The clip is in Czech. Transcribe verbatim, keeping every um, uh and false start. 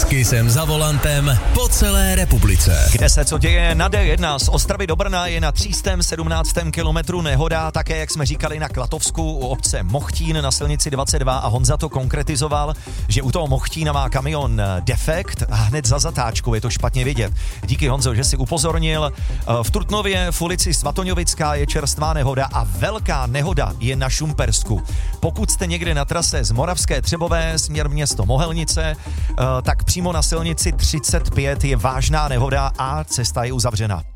S Kissem za volantem po celé republice. Kde se co děje? Na D jedna z Ostravy do Brna je na tři sta sedmnáctém kilometru nehoda, také jak jsme říkali na Klatovsku u obce Mochtín na silnici dvacet dva a Honza to konkretizoval, že u toho Mochtína má kamion defekt a hned za zatáčkou je to špatně vidět. Díky Honzo, že si upozornil. V Trutnově v ulici Svatoňovická je čerstvá nehoda a velká nehoda je na Šumpersku. Pokud jste někde na trase z Moravské Třebové směr město Mohelnice, tak přímo na silnici třicet pět je vážná nehoda a cesta je uzavřena.